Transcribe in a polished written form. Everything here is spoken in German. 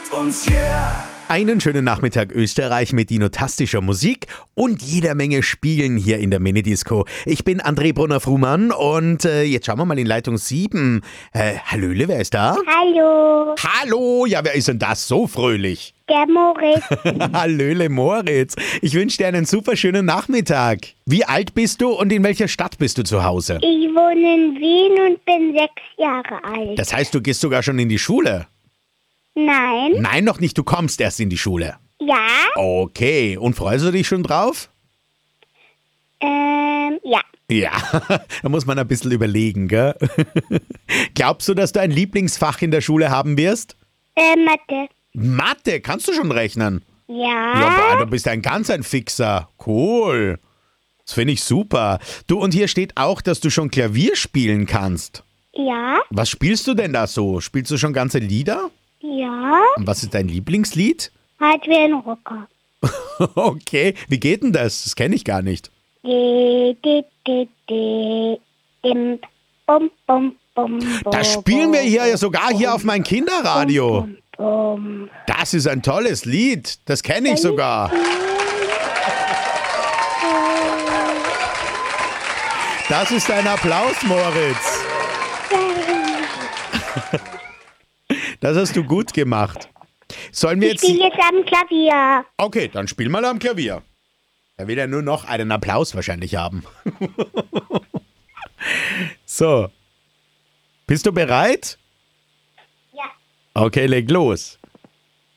mit uns, yeah. Einen schönen Nachmittag Österreich mit dinotastischer Musik und jeder Menge Spielen hier in der Minidisco. Ich bin André Brunner-Frumann und jetzt schauen wir mal in Leitung 7. Hallöle, wer ist da? Hallo, Hallo, ja, wer ist denn das so fröhlich? der Moritz, Hallöle, Moritz. Ich wünsche dir einen super schönen Nachmittag. Wie alt bist du und in welcher Stadt bist du zu Hause? ich wohne in Wien und bin 6 Jahre alt. Das heißt, du gehst sogar schon in die Schule? Nein, Nein, noch nicht, du kommst erst in die Schule. ja, Okay, und freust du dich schon drauf? ja, Ja, da muss man ein bisschen überlegen, gell? Glaubst du, dass du ein Lieblingsfach in der Schule haben wirst? Mathe, Mathe, kannst du schon rechnen? Ja, ja, boah, du bist ein Fixer. Cool. Das finde ich super. Du, und hier steht auch, dass du schon Klavier spielen kannst. ja, Was spielst du denn da so? Spielst du schon ganze Lieder? ja, Und was ist dein Lieblingslied? halt wie ein Rocker. Okay, wie geht denn das? Das kenne ich gar nicht. Di, di, di, di, dim, bum, bum, bum, Das bum, spielen wir hier ja sogar hier auf mein Kinderradio. bum, bum. Das ist ein tolles Lied. Das kenne ich sogar. Das ist ein Applaus, Moritz. Das hast du gut gemacht. Sollen wir Ich jetzt... spiele jetzt am Klavier. Okay, dann spiel mal am Klavier. Er will ja nur noch einen Applaus wahrscheinlich haben. So. Bist du bereit? Ja. Okay, leg los.